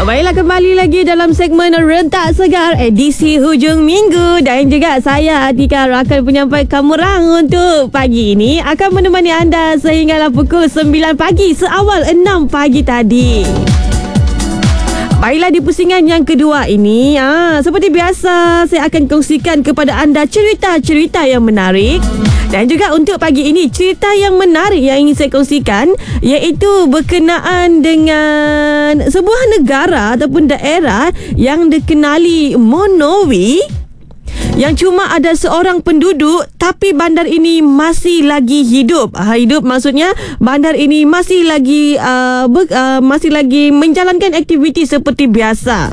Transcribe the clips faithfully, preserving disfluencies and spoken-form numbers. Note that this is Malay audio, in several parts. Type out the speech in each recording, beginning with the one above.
Baiklah, kembali lagi dalam segmen Rentak Segar edisi hujung minggu. Dan juga saya Atika akan menyampaikan merang untuk pagi ini, akan menemani anda sehinggalah pukul sembilan pagi seawal enam pagi tadi. Baiklah, di pusingan yang kedua ini, ah, seperti biasa saya akan kongsikan kepada anda cerita-cerita yang menarik. Dan juga untuk pagi ini, cerita yang menarik yang ingin saya kongsikan iaitu berkenaan dengan sebuah negara ataupun daerah yang dikenali monowi, yang cuma ada seorang penduduk tapi bandar ini masih lagi hidup. Ha, hidup maksudnya bandar ini masih lagi uh, ber, uh, masih lagi menjalankan aktiviti seperti biasa.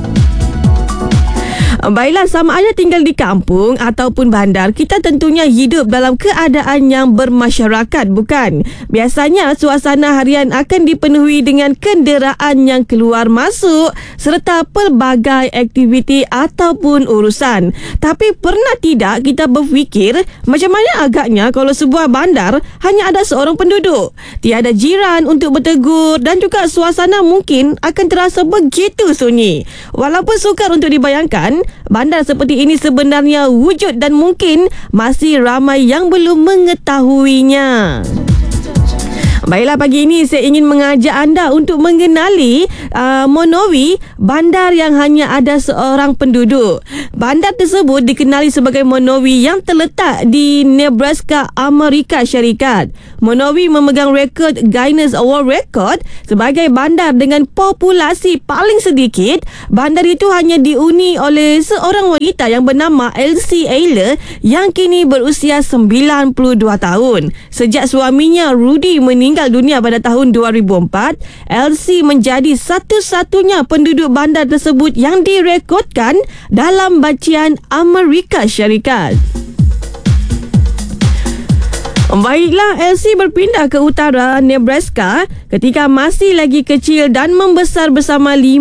Baiklah, sama ada tinggal di kampung ataupun bandar, kita tentunya hidup dalam keadaan yang bermasyarakat, bukan? Biasanya suasana harian akan dipenuhi dengan kenderaan yang keluar masuk serta pelbagai aktiviti ataupun urusan. Tapi pernah tidak kita berfikir macam mana agaknya kalau sebuah bandar hanya ada seorang penduduk, tiada jiran untuk bertegur, dan juga suasana mungkin akan terasa begitu sunyi. Walaupun sukar untuk dibayangkan, bandar seperti ini sebenarnya wujud dan mungkin masih ramai yang belum mengetahuinya. Baiklah, pagi ini saya ingin mengajak anda untuk mengenali uh, Monowi, bandar yang hanya ada seorang penduduk. Bandar tersebut dikenali sebagai Monowi yang terletak di Nebraska, Amerika Syarikat. Monowi memegang rekod Guinness World Record sebagai bandar dengan populasi paling sedikit. Bandar itu hanya dihuni oleh seorang wanita yang bernama Elsie Ayler yang kini berusia sembilan puluh dua tahun. Sejak suaminya Rudy meninggal meninggal dunia pada tahun dua ribu empat, Elsie menjadi satu-satunya penduduk bandar tersebut yang direkodkan dalam bancian Amerika Syarikat. Baiklah, Elsie berpindah ke utara Nebraska ketika masih lagi kecil dan membesar bersama lima